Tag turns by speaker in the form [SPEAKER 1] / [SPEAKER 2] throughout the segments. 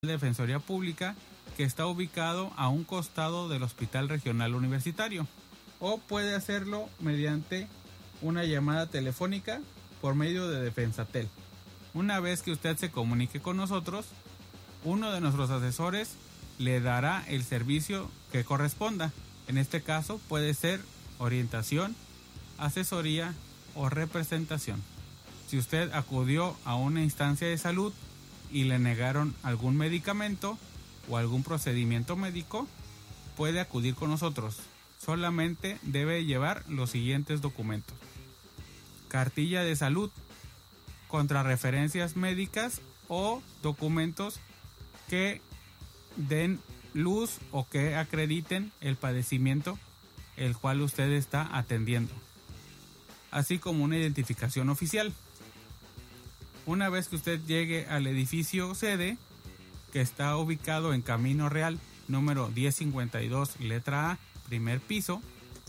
[SPEAKER 1] Defensoría Pública que está ubicado a un costado del Hospital Regional Universitario, o puede hacerlo mediante una llamada telefónica por medio de Defensatel. Una vez que usted se comunique con nosotros, uno de nuestros asesores le dará el servicio que corresponda. En este caso puede ser orientación, asesoría o representación. Si usted acudió a una instancia de salud y le negaron algún medicamento o algún procedimiento médico, puede acudir con nosotros. Solamente debe llevar los siguientes documentos: cartilla de salud, contrarreferencias médicas o documentos que den luz o que acrediten el padecimiento el cual usted está atendiendo, así como una identificación oficial. Una vez que usted llegue al edificio sede, que está ubicado en Camino Real, número 1052, letra A, primer piso,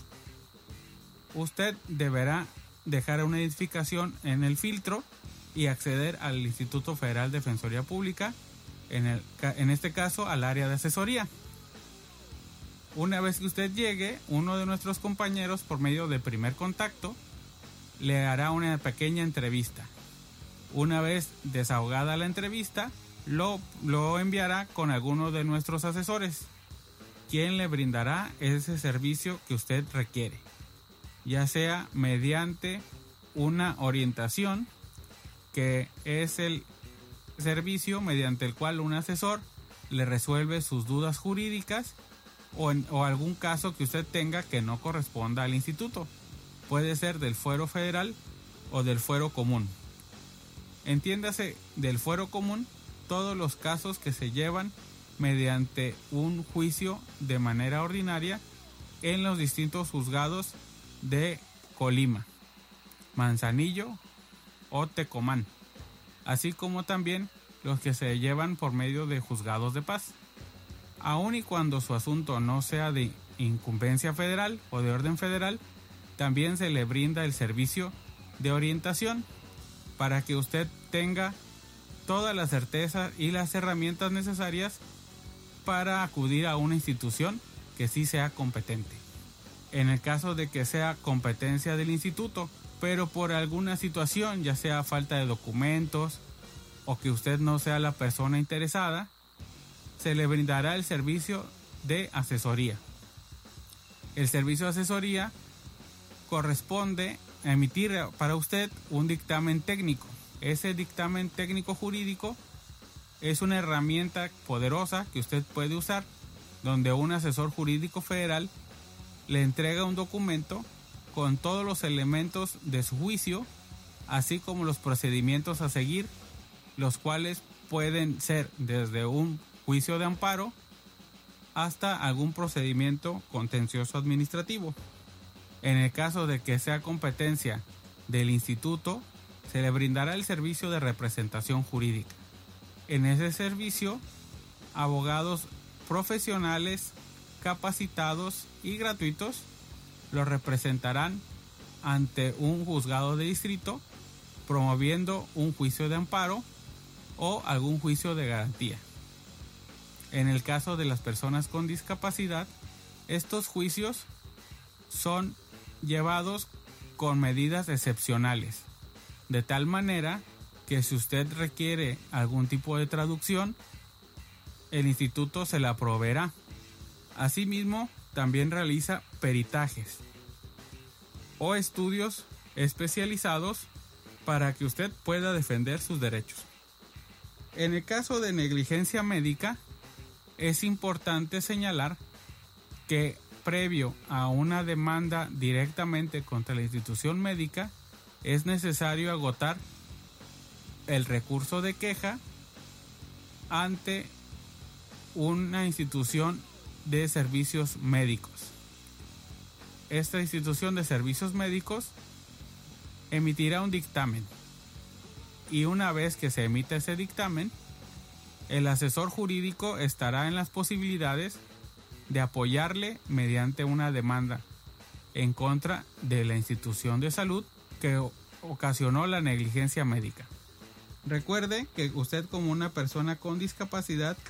[SPEAKER 1] usted deberá dejar una identificación en el filtro y acceder al Instituto Federal de Defensoría Pública, en este caso al área de asesoría. Una vez que usted llegue, uno de nuestros compañeros, por medio de primer contacto, le hará una pequeña entrevista. Una vez desahogada la entrevista, lo enviará con alguno de nuestros asesores, quien le brindará ese servicio que usted requiere, ya sea mediante una orientación, que es el servicio mediante el cual un asesor le resuelve sus dudas jurídicas o algún caso que usted tenga que no corresponda al instituto. Puede ser del fuero federal o del fuero común. Entiéndase del fuero común todos los casos que se llevan mediante un juicio de manera ordinaria en los distintos juzgados de Colima, Manzanillo o Tecomán, así como también los que se llevan por medio de juzgados de paz. Aun y cuando su asunto no sea de incumbencia federal o de orden federal, también se le brinda el servicio de orientación para que usted tenga toda la certeza y las herramientas necesarias para acudir a una institución que sí sea competente. En el caso de que sea competencia del instituto, pero por alguna situación, ya sea falta de documentos o que usted no sea la persona interesada, se le brindará el servicio de asesoría. El servicio de asesoría corresponde a emitir para usted un dictamen técnico. Ese dictamen técnico jurídico es una herramienta poderosa que usted puede usar, donde un asesor jurídico federal le entrega un documento con todos los elementos de su juicio, así como los procedimientos a seguir, los cuales pueden ser desde un juicio de amparo hasta algún procedimiento contencioso administrativo. En el caso de que sea competencia del instituto, se le brindará el servicio de representación jurídica. En ese servicio, abogados profesionales, capacitados y gratuitos lo representarán ante un juzgado de distrito, promoviendo un juicio de amparo o algún juicio de garantía. En el caso de las personas con discapacidad, estos juicios son llevados con medidas excepcionales, de tal manera que si usted requiere algún tipo de traducción, el instituto se la proveerá. Asimismo, también realiza peritajes o estudios especializados para que usted pueda defender sus derechos. En el caso de negligencia médica, es importante señalar que previo a una demanda directamente contra la institución médica, es necesario agotar el recurso de queja ante una institución de servicios médicos. Esta institución de servicios médicos emitirá un dictamen, y una vez que se emita ese dictamen, el asesor jurídico estará en las posibilidades de apoyarle mediante una demanda en contra de la institución de salud que ocasionó la negligencia médica. Recuerde que usted, como una persona con discapacidad,